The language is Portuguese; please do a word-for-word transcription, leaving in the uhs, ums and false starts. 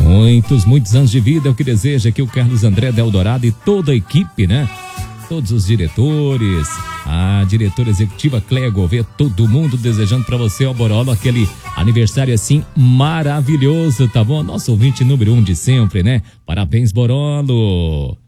Muitos, muitos anos de vida é o que deseja aqui o Carlos André da Eldorado e toda a equipe, né? Todos os diretores, a diretora executiva Cléia Gouveia, todo mundo desejando pra você, ó, Borolo, aquele aniversário assim maravilhoso, tá bom? Nosso ouvinte número um de sempre, né? Parabéns, Borolo!